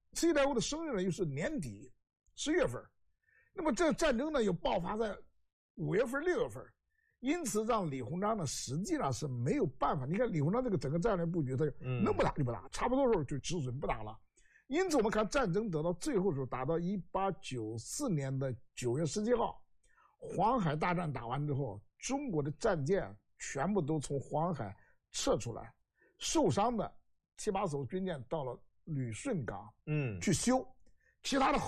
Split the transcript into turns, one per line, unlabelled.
慈禧太后的生日呢又是年底10月份，那么这战争呢又爆发在5月份、6月份，因此让李鸿章呢实际上是没有办法。你看李鸿章这个整个战略布局，他能不打就不打，差不多时候就止损不打了。因此我们看战争得到最后的时候，打到1894年的9月17号，黄海大战打完之后，中国的战舰全部都从黄海撤出来，受伤的7、8艘军舰到了旅顺港去修，其他的